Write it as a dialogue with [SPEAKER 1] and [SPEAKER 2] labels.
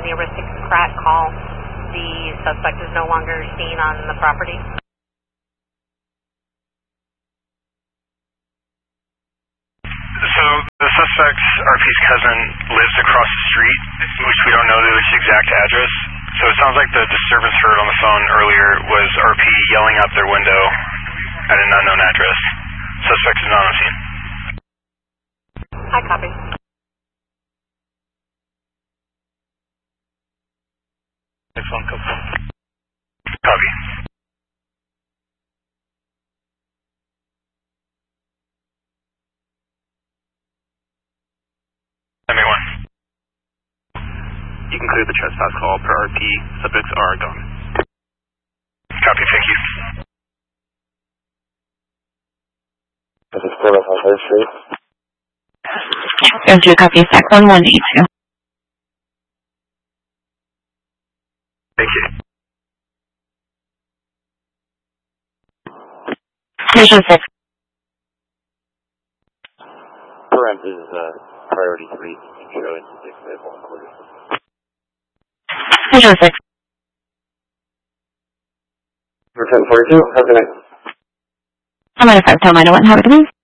[SPEAKER 1] the aristocrat call, the suspect is no longer seen on the property?
[SPEAKER 2] So the suspect's RP's cousin lives across the street, which we don't know the exact address. So it sounds like the disturbance heard on the phone earlier was RP yelling out their window at an unknown address. Suspect is not on scene.
[SPEAKER 1] I copy.
[SPEAKER 2] Phone couple. Copy. MA1.
[SPEAKER 3] You can clear the trespass call per RP. Subjects are gone.
[SPEAKER 2] Copy, thank you.
[SPEAKER 4] This is Florida on 3rd Street.
[SPEAKER 5] Go to copy SAC 1182.
[SPEAKER 2] Thank you.
[SPEAKER 5] Station 6.
[SPEAKER 4] Current is priority 3. Show into 6 vehicle quarters.
[SPEAKER 5] Station 6.
[SPEAKER 4] For 1042, have a good night.
[SPEAKER 5] I'm at a 5 Tomino 1. Have a good night.